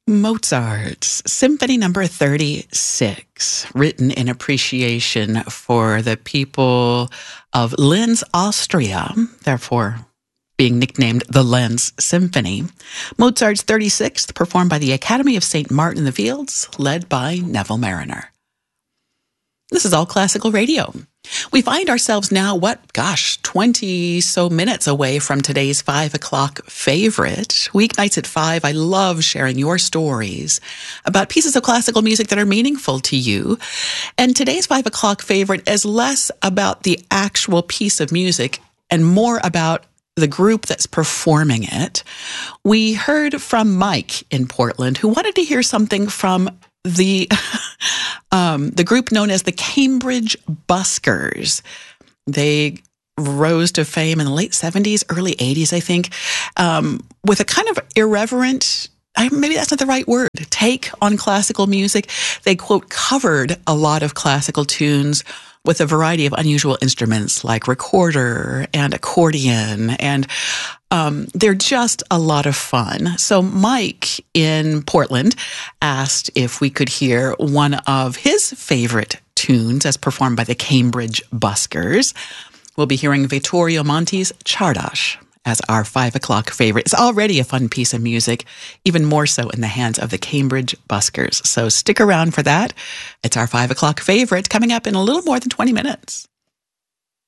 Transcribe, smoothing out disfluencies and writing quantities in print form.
Mozart's Symphony Number 36, written in appreciation for the people of Linz, Austria, therefore being nicknamed the Linz Symphony. Mozart's 36th, performed by the Academy of St. Martin in the Fields, led by Neville Mariner. This is All Classical Radio. We find ourselves now, 20 so minutes away from today's 5 o'clock favorite. Weeknights at 5, I love sharing your stories about pieces of classical music that are meaningful to you. And today's 5 o'clock favorite is less about the actual piece of music and more about the group that's performing it. We heard from Mike in Portland, who wanted to hear something from the group known as the Cambridge Buskers. They rose to fame in the late 70s, early 80s, I think, with a kind of irreverent, maybe that's not the right word, take on classical music. They, quote, covered a lot of classical tunes with a variety of unusual instruments like recorder and accordion, and they're just a lot of fun. So Mike in Portland asked if we could hear one of his favorite tunes as performed by the Cambridge Buskers. We'll be hearing Vittorio Monti's Czardas as our 5 o'clock favorite. It's already a fun piece of music, even more so in the hands of the Cambridge Buskers. So stick around for that. It's our 5 o'clock favorite coming up in a little more than 20 minutes.